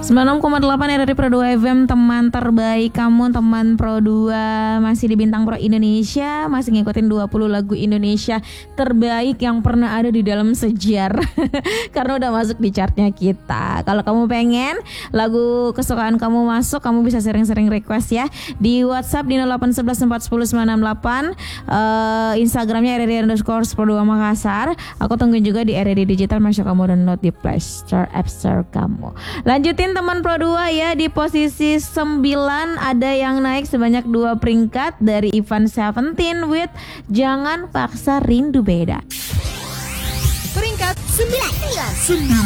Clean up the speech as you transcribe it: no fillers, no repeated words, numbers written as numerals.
96,8 RRI Pro 2 FM, teman terbaik kamu, teman Pro 2. Masih di Bintang Pro Indonesia, masih ngikutin 20 lagu Indonesia terbaik yang pernah ada di dalam sejarah. Karena udah masuk di chartnya kita. Kalau kamu pengen lagu kesukaan kamu masuk, kamu bisa sering-sering request ya di WhatsApp di 0811410968, Instagramnya RRI_Pro 2 Makassar. Aku tungguin juga di RRI Digital, masuk kamu download di Play Store, App Store kamu. Lanjutin teman Pro 2 ya, di posisi 9 ada yang naik sebanyak 2 peringkat dari Ivan Seventeen with Jangan Paksa Rindu Beda. Peringkat 9.